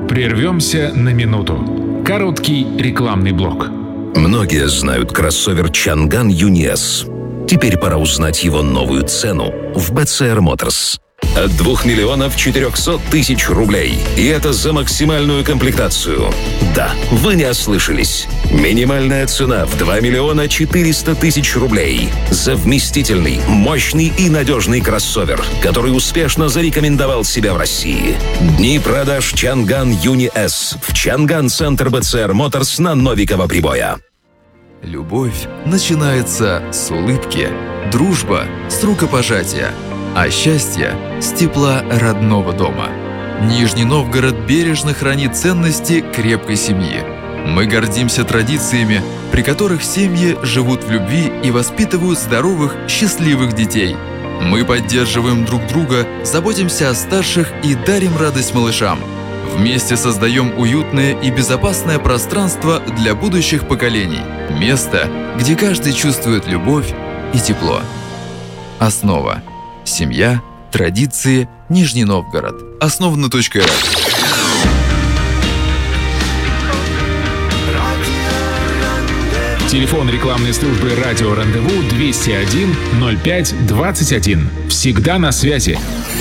Прервемся на минуту. Короткий рекламный блок. Многие знают кроссовер Чанган Юни-С. Теперь пора узнать его новую цену в BCR Motors. От 2 400 000 рублей. И это за максимальную комплектацию. Да, вы не ослышались. Минимальная цена в 2 400 000 рублей. За вместительный, мощный и надежный кроссовер, который успешно зарекомендовал себя в России. Дни продаж Чанган Юни-С в Чанган-центр BCR Motors на Новикова-Прибоя. Любовь начинается с улыбки, дружба с рукопожатия, а счастье с тепла родного дома. Нижний Новгород бережно хранит ценности крепкой семьи. Мы гордимся традициями, при которых семьи живут в любви и воспитывают здоровых, счастливых детей. Мы поддерживаем друг друга, заботимся о старших и дарим радость малышам. Вместе создаем уютное и безопасное пространство для будущих поколений. Место, где каждый чувствует любовь и тепло. Основа. Семья, традиции, Нижний Новгород. Основано.рф. Телефон рекламной службы «Радио Рандеву» 201 05 21. Всегда на связи.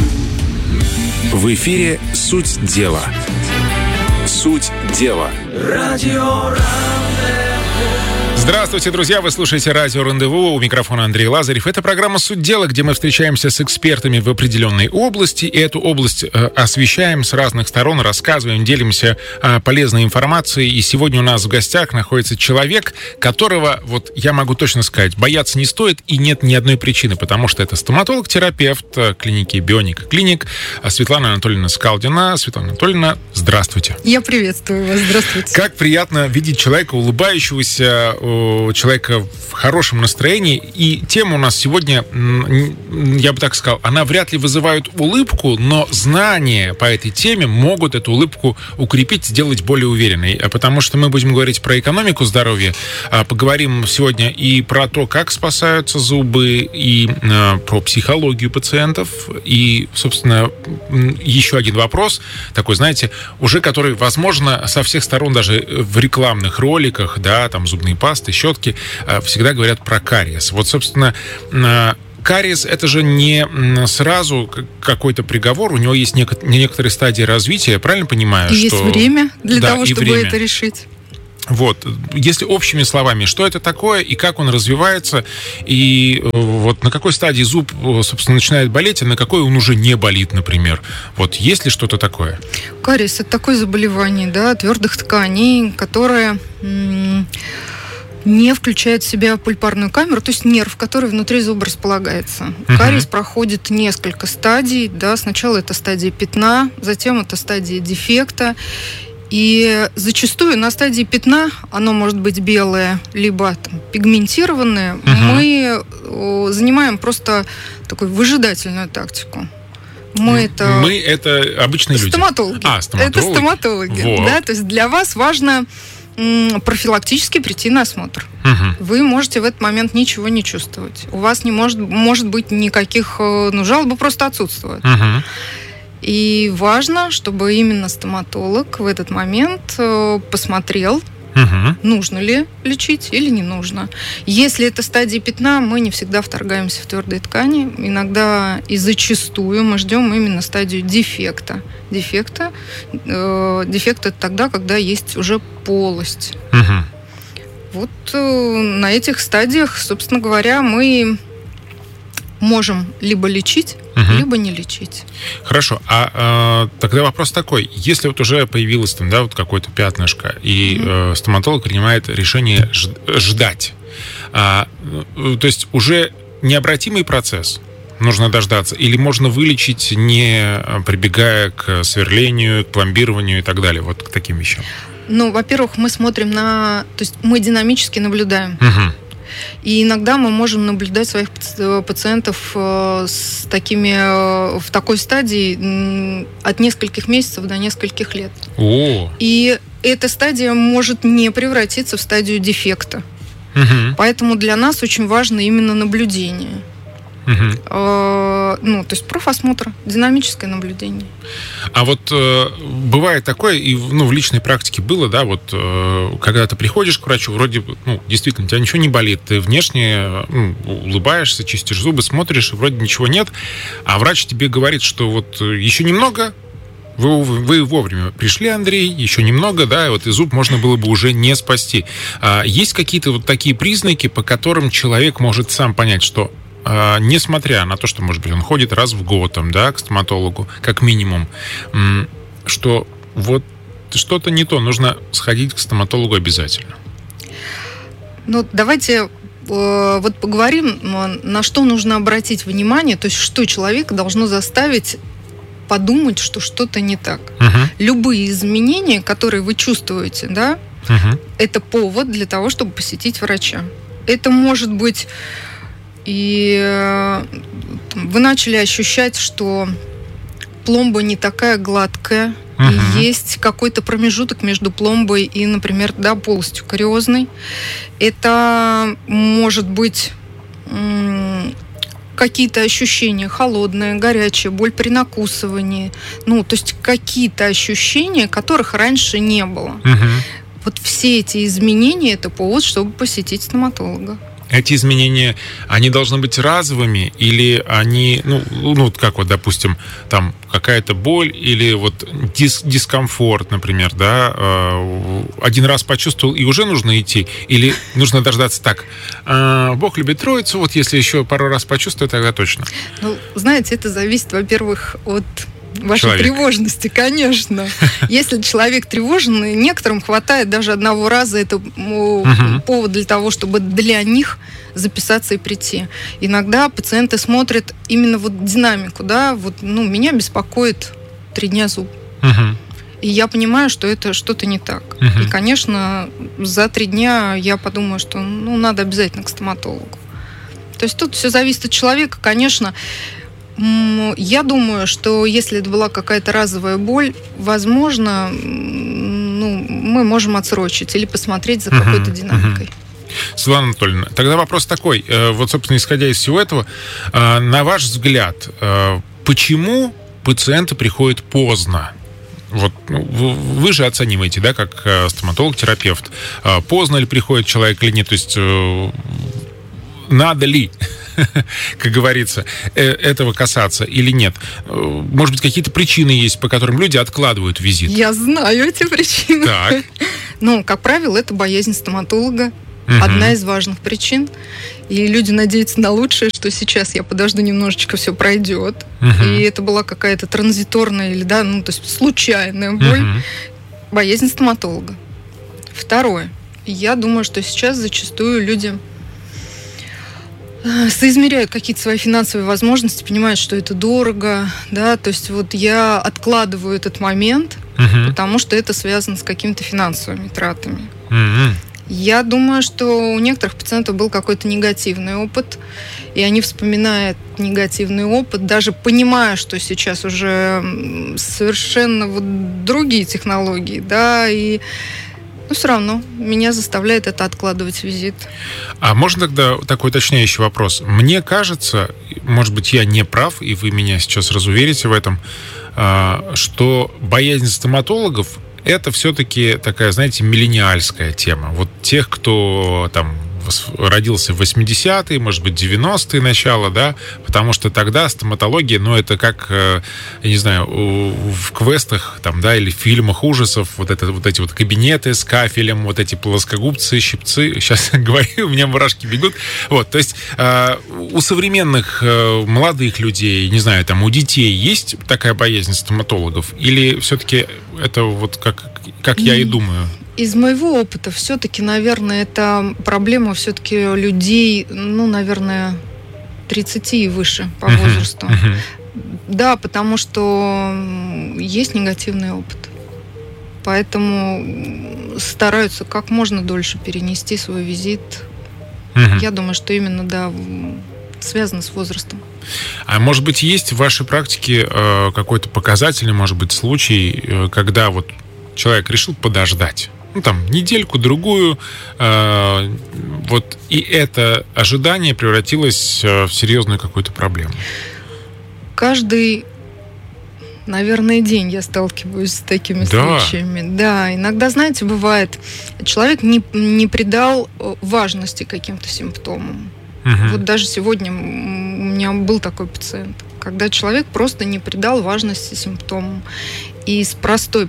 В эфире «Суть дела». Суть дела. Радио Рандеву. Здравствуйте, друзья! Вы слушаете радио «Рандеву». У микрофона Андрей Лазарев. Это программа «Суть дела», где мы встречаемся с экспертами в определенной области. И эту область освещаем с разных сторон, рассказываем, делимся полезной информацией. И сегодня у нас в гостях находится человек, которого, вот я могу точно сказать, бояться не стоит и нет ни одной причины, потому что это стоматолог-терапевт клиники «Бионика Клиник» Светлана Анатольевна Скалдина. Светлана Анатольевна, здравствуйте. Я приветствую вас, здравствуйте. Как приятно видеть человека улыбающегося, человека в хорошем настроении. И тема у нас сегодня, я бы так сказал, она вряд ли вызывает улыбку, но знания по этой теме могут эту улыбку укрепить, сделать более уверенной. Потому что мы будем говорить про экономику здоровья, поговорим сегодня и про то, как спасаются зубы, и про психологию пациентов. И, собственно, еще один вопрос, такой, знаете, уже который, возможно, со всех сторон, даже в рекламных роликах, да, там зубные пасты, щетки, всегда говорят про кариес. Вот, собственно, кариес — это же не сразу какой-то приговор, у него есть некоторые стадии развития, я правильно понимаю? И есть время для того, чтобы время. это решить. Вот, если общими словами, что это такое и как он развивается, и вот на какой стадии зуб, собственно, начинает болеть, а на какой он уже не болит, например. Вот есть ли что-то такое? Кариес — это такое заболевание, да, твердых тканей, которое не включает в себя пульпарную камеру, то есть нерв, который внутри зуба располагается. Кариес проходит несколько стадий, да, сначала это стадия пятна, затем это стадия дефекта. И зачастую на стадии пятна, оно может быть белое, либо там, пигментированное, мы занимаем просто такую выжидательную тактику. Мы это обычные люди. Стоматологи. Стоматологи. Это стоматологи. Вот. Да, то есть для вас важно профилактически прийти на осмотр. Вы можете в этот момент ничего не чувствовать. У вас не может быть никаких жалоб, просто отсутствуют. И важно, чтобы именно стоматолог в этот момент посмотрел, нужно ли лечить или не нужно. Если это стадия пятна, мы не всегда вторгаемся в твердые ткани. Иногда и зачастую мы ждем именно стадию дефекта. Дефект это тогда, когда есть уже полость. Вот на этих стадиях, собственно говоря, мы можем либо лечить, либо не лечить. Хорошо. А тогда вопрос такой. Если вот уже появилось там, да, вот какое-то пятнышко, и стоматолог принимает решение ждать, то есть уже необратимый процесс, нужно дождаться, или можно вылечить, не прибегая к сверлению, к пломбированию и так далее, вот к таким вещам? Ну, во-первых, мы смотрим то есть мы динамически наблюдаем. И иногда мы можем наблюдать своих пациентов в такой стадии от нескольких месяцев до нескольких лет. И эта стадия может не превратиться в стадию дефекта. Поэтому для нас очень важно именно наблюдение. то есть профосмотр, динамическое наблюдение. А вот бывает такое, и в личной практике было, да, вот когда ты приходишь к врачу, вроде бы, действительно, у тебя ничего не болит, ты внешне улыбаешься, чистишь зубы, смотришь, и вроде ничего нет, а врач тебе говорит, что вот еще немного, вы вовремя пришли, Андрей, еще немного, да, и зуб можно было бы уже не спасти. Есть какие-то вот такие признаки, по которым человек может сам понять, что несмотря на то, что, может быть, он ходит раз в год там, да, к стоматологу, как минимум, что вот что-то не то, нужно сходить к стоматологу обязательно. Давайте вот поговорим, на что нужно обратить внимание, то есть что человека должно заставить подумать, что что-то не так. Любые изменения, которые вы чувствуете, да, это повод для того, чтобы посетить врача. Это может быть и вы начали ощущать, что пломба не такая гладкая, и есть какой-то промежуток между пломбой и, например, да, полостью кариозной. Это может быть какие-то ощущения холодные, горячие, боль при накусывании. То есть какие-то ощущения, которых раньше не было. Вот все эти изменения – это повод, чтобы посетить стоматолога. Эти изменения, они должны быть разовыми или они, как вот, допустим, там какая-то боль или вот дискомфорт, например, да, один раз почувствовал и уже нужно идти, или нужно дождаться так, Бог любит Троицу, вот если еще пару раз почувствую, тогда точно. Знаете, это зависит, во-первых, от вашей тревожности, конечно. Если человек тревожный, некоторым хватает даже одного раза, это повод для того, чтобы для них записаться и прийти. Иногда пациенты смотрят именно вот динамику, да, меня беспокоит 3 дня зуб. И я понимаю, что это что-то не так. И, конечно, за 3 дня я подумаю, что надо обязательно к стоматологу. То есть тут все зависит от человека, конечно. Я думаю, что если это была какая-то разовая боль, возможно, мы можем отсрочить или посмотреть за какой-то динамикой. Светлана Анатольевна, тогда вопрос такой. Вот, собственно, исходя из всего этого, на ваш взгляд, почему пациенты приходят поздно? Вот, вы же оцениваете, да, как стоматолог-терапевт, поздно ли приходит человек или нет, то есть надо ли, как говорится, этого касаться или нет? Может быть, какие-то причины есть, по которым люди откладывают визит? Я знаю эти причины. Так. Как правило, это боязнь стоматолога. Одна из важных причин. И люди надеются на лучшее, что сейчас я подожду немножечко, все пройдет. И это была какая-то транзиторная или, то есть случайная боль. Боязнь стоматолога. Второе. Я думаю, что сейчас зачастую люди соизмеряют какие-то свои финансовые возможности, понимают, что это дорого, да, то есть вот я откладываю этот момент, потому что это связано с какими-то финансовыми тратами. Я думаю, что у некоторых пациентов был какой-то негативный опыт, и они вспоминают негативный опыт, даже понимая, что сейчас уже совершенно другие технологии, да, и все равно меня заставляет это откладывать визит. А можно тогда такой уточняющий вопрос? Мне кажется, может быть, я не прав, и вы меня сейчас разуверите в этом, что боязнь стоматологов – это все-таки такая, знаете, миллениальская тема. Вот тех, кто там родился в 80-е, может быть, 90-е начало, да, потому что тогда стоматология, это как, я не знаю, в квестах там, да, или в фильмах ужасов, вот эти вот кабинеты с кафелем, вот эти плоскогубцы, щипцы, сейчас говорю, у меня мурашки бегут, вот, то есть у современных молодых людей, не знаю, там, у детей есть такая боязнь стоматологов, или все-таки это вот как я и думаю? Из моего опыта все-таки, наверное, это проблема все-таки людей, наверное, 30 и выше по возрасту. Да, потому что есть негативный опыт. Поэтому стараются как можно дольше перенести свой визит. Я думаю, что именно, да, связано с возрастом. А может быть, есть в вашей практике какой-то показательный, может быть, случай, когда вот человек решил подождать? Недельку-другую, вот, и это ожидание превратилось в серьезную какую-то проблему. каждый, наверное, день я сталкиваюсь с такими случаями. Да, иногда, знаете, бывает, человек не придал важности каким-то симптомам. Вот даже сегодня у меня был такой пациент, когда человек просто не придал важности симптомам. И с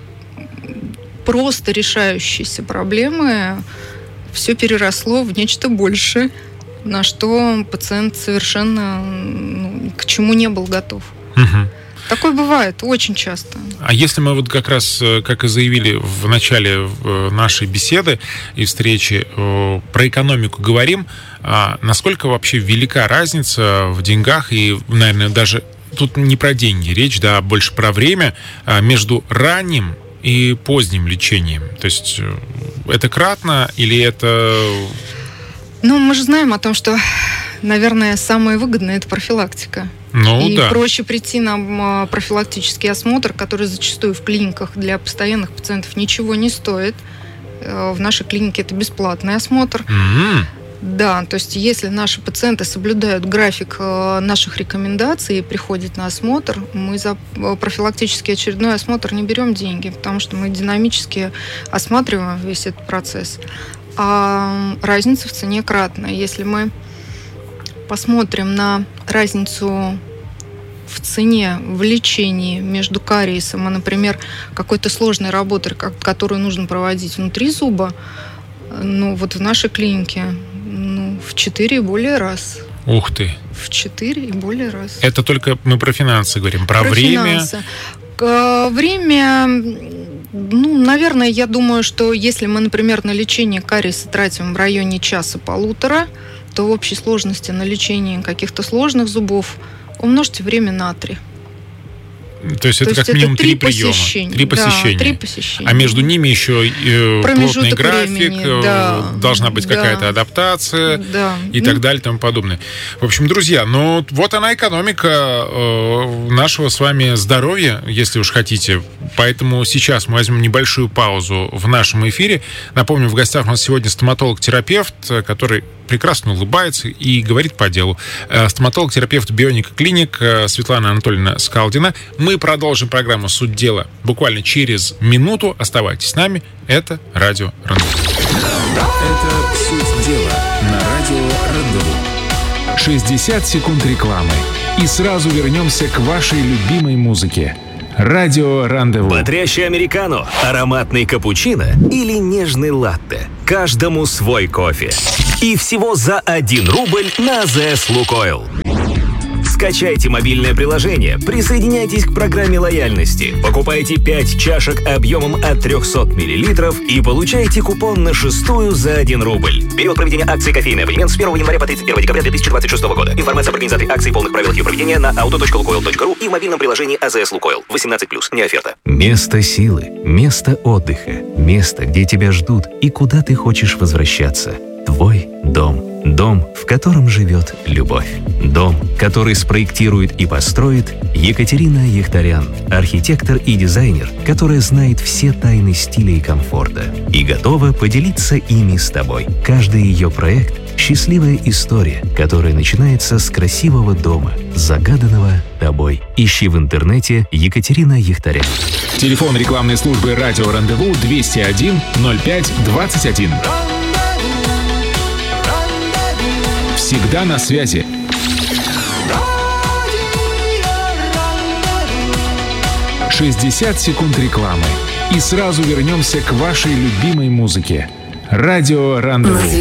просто решающейся проблемы все переросло в нечто большее, на что пациент совершенно к чему не был готов. Такое бывает очень часто. А если мы вот как раз, как и заявили в начале нашей беседы и встречи, про экономику говорим, насколько вообще велика разница в деньгах и, наверное, даже тут не про деньги речь, да, а больше про время между ранним и поздним лечением? То есть это кратно или это... Ну, мы же знаем о том, что, наверное, самое выгодное – это профилактика. Ну, да. Проще прийти на профилактический осмотр, который зачастую в клиниках для постоянных пациентов ничего не стоит. В нашей клинике это бесплатный осмотр. Да, то есть если наши пациенты соблюдают график наших рекомендаций и приходят на осмотр, мы за профилактический очередной осмотр не берем деньги, потому что мы динамически осматриваем весь этот процесс. А разница в цене кратная. Если мы посмотрим на разницу в цене, в лечении между кариесом и, например, какой-то сложной работой, которую нужно проводить внутри зуба, ну, вот в нашей клинике, в 4 и более раз. Ух ты! В 4 и более раз. Это только мы про финансы говорим, про время. Финансы. Время, наверное, я думаю, что если мы, например, на лечение кариеса тратим в районе часа-полутора, то в общей сложности на лечение каких-то сложных зубов умножьте время на 3. То есть это как минимум 3 приема. 3 посещения. Да, 3 посещения. А между ними еще плотный график, времени, должна быть какая-то адаптация и так далее и тому подобное. В общем, друзья, вот она экономика нашего с вами здоровья, если уж хотите. Поэтому сейчас мы возьмем небольшую паузу в нашем эфире. Напомню, в гостях у нас сегодня стоматолог-терапевт, который прекрасно улыбается и говорит по делу. Стоматолог-терапевт Бионика Клиник Светлана Анатольевна Скалдина. Мы продолжим программу «Суть дела» буквально через минуту. Оставайтесь с нами. Это Радио Рандеву. Это «Суть дела» на Радио Рандеву. 60 секунд рекламы. И сразу вернемся к вашей любимой музыке. Радио Рандеву. Бодрящий американо, ароматный капучино или нежный латте. Каждому свой кофе. И всего за 1 рубль на АЗС Лукойл. Скачайте мобильное приложение, присоединяйтесь к программе лояльности, покупайте 5 чашек объемом от 300 мл и получайте купон на 6-ю за 1 рубль. Период проведения акции «Кофейный абонемент» с 1 января по 31 декабря 2026 года. Информация об организации акции и полных правилах ее проведения на auto.lukoil.ru и в мобильном приложении АЗС Лукойл. 18+, не оферта. Место силы, место отдыха, место, где тебя ждут и куда ты хочешь возвращаться. Твой дом. Дом, в котором живет любовь. Дом, который спроектирует и построит Екатерина Яхтарян, архитектор и дизайнер, которая знает все тайны стиля и комфорта и готова поделиться ими с тобой. Каждый ее проект – счастливая история, которая начинается с красивого дома, загаданного тобой. Ищи в интернете Екатерина Яхтарян. Телефон рекламной службы «Радио Рандеву» 201 05 21. Всегда на связи. «60 секунд рекламы». И сразу вернемся к вашей любимой музыке. Радио Рандеву.